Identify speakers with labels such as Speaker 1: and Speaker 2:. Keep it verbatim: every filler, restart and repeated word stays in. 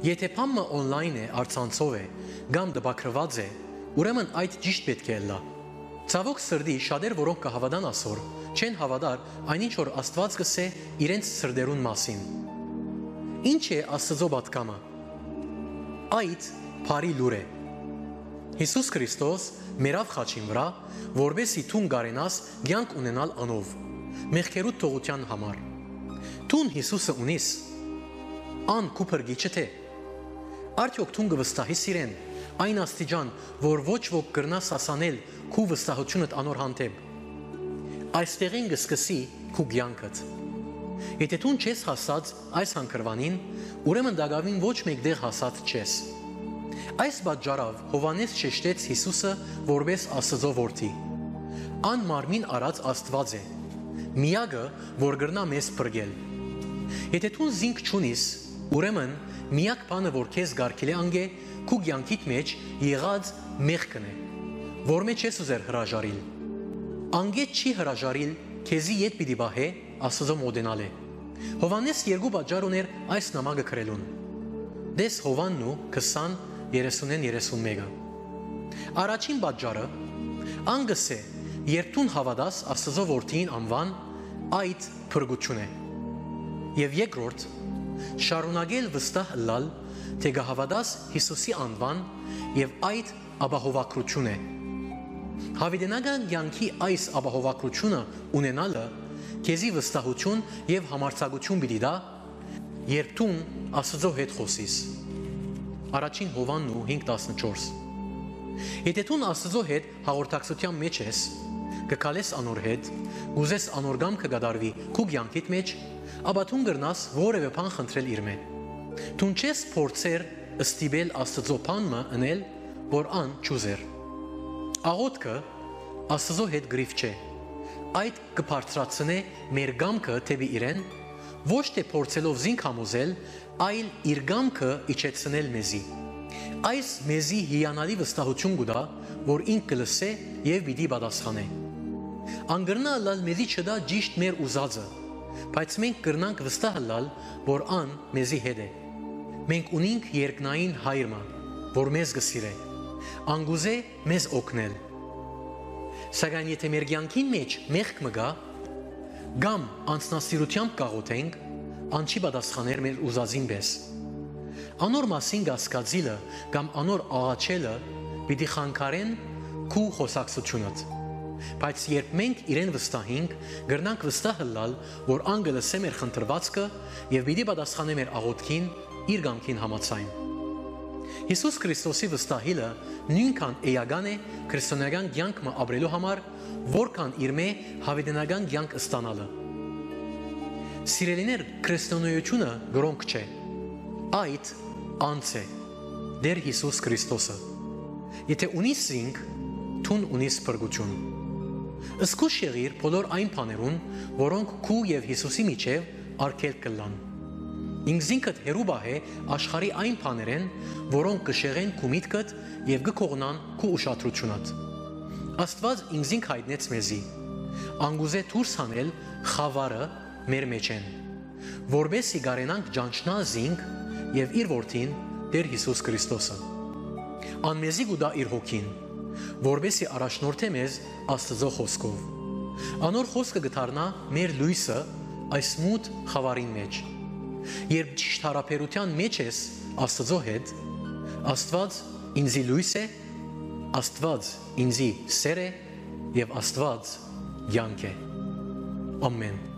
Speaker 1: Եթե փամը on-line է, առցանցով է, կամ դպակրված է, ուրեմն այդ ճիշտ պետք է լա։ Ցավոք սրտի շատեր, որոնք կհավատան ասոր, չեն հավատար այնինչ որ Աստված գսե իրենց սրդերուն մասին։ Ինչ է Աստծո պատկամը։ Այդ բարի լուր է։ Հիսուս Քրիստոս մերավ խաչին վրա, որբեսի թուն գարենաս կյանք ունենալ անով, մեղքերու թողության համար։ Թուն Հիսուսը ունիս, ան քու փրկիչը թե։ Արդյոք թուն կվստահի սիրեն, այն աստիճան, որ ոչ ոք կրնա սասանել քու վստահությունդ անոր հանդեպ։ Այստեղին կսկսի քու կյանքդ։ Եթե թուն չես հասած այս հանգրվանին, ուրեմն դակավին ոչ մեկտեղ հասած չես։ Այս պատճառով Հովհաննես շեշտեց Հիսուսը որպես Աստծո որդի։ Ան մարմին արած Աստված է, միակը, որ կրնա մեզ փրկել։ Եթե թուն զինք չունիս, ուրեմն միակ բանը, որ քեզ գարկել է անգե, քու կյանքիդ մեջ եղած մեղքն է, որ մեջ ես ուզեր հրաժարիլ։ Անգե չի հրաժարիլ, քեզի ետ պիտի բահե Աստծո մոդենալ է։ Հովհաննես երկու պատճառ ուներ այս նամակը գրելուն։ Դես Հովաննու քսան երեսունեն երեսունմեկը։ Առաջին պատճառը անգս է, երբ դու հավատաս Աստծո որդին անվան, այդ փրկություն է։ Եվ երկրորդ, շարունակել վստահ լալ, թե գահավատաս Հիսուսի անվան եւ այդ ապահովակրություն է։ Հավիտենական կյանքի այս ապահովակրությունը ունենալը քեզի վստահություն եւ համարձակություն պիտի տա, երբ դու Աստծո հետ խոսիս։ Առաջին Հովաննու հինգ տասնչորս։ Եթե դու Աստծո հետ հաղորդակցության մեջ ես, կգալես անոր հետ, ուզես անոր գամքը կդարվի քու կյանքիդ մեջ, ապա դու կգրնաս որևէ բան խնդրել իր մե։ Դու չես փորձեր ստիպել Աստծո բանը անել, որ ան չուզեր։ Աղոթքը Աստծո հետ գրիվ չէ։ Այդ կբարձրացնե մեր գամքը թեպի իրեն, ոչ թե փորձելով զինք համոզել, այլ իր գամքը իջեցնել մեզի։ Այս մեզի հիանալի վստահություն կուտա, որ ինք կլսե եւ պիտի պատասխանե։ Անգրնա լալ մեզի չդա ճիշտ մեր ուզածը, բայց մենք կրնանք վստահ լալ, որ ան մեզի հետ է։ Մենք ունենք երկնային հայրը, որ մեզ գսիրե, անգուզե մեզ օգնել։ Սակայն եթե մեր կյանքին մեջ մեղք մը գա, կամ անձնասիրությամբ կաղոթենք, ան չի պատասխաներ մեր ուզածին պես։ Անոր մասին կասկածիլը կամ անոր աղաչելը պիտի խանգարեն քու խոսակցությունդ։ Բայց երբ մենք իրեն վստահենք, կրնանք վստահ լալ, որ ան կլսե մեր խնդրվածքը եւ պիտի պատասխանե մեր աղոթքին իր կամքին համաձայն։ Հիսուս Քրիստոսի վստահիլը նույնքան էական է քրիստոնեական կյանքը ապրելու համար, որքան իր մե հավիտենական կյանք ստանալը։ Սիրելիներ, քրիստոնեությունը գրոնք չէ, այդ անց է, դեր Հիսուս Քրիստոսը։ Եթե ունիս զինք, թուն ունիս փրկություն։ Զգուշ եղիր բոլոր այն բաներուն, որոնք քու եւ Հիսուսի միջև արգելք կլան։ Ինքզինքդ հերու բահե աշխարհի այն բաներեն, որոնք կշեղեն քու միտքդ եւ կկողնան քու ուշադրությունդ։ Աստված ինքզինք հայտնեց մեզի, անգուզե դուրս հանել խավարը մեր մեջ են, որբեսի գարենանք ճանչնալ զինք եւ իր որդին Տեր Հիսուս Քրիստոսը։ Անմեզի գուտա իր հոգին, որբեսի առաջնորդե մեզ Աստծո խոսքով։ Անոր խոսքը գտարնա մեր լույսը այս մութ խավարին մեջ։ Երբ ճիշտ հարաբերության մեջ ես Աստծո հետ, Աստված ինձի լույս է, Աստված ինձի սեր է եւ Աստված կյանք է։ Ամեն։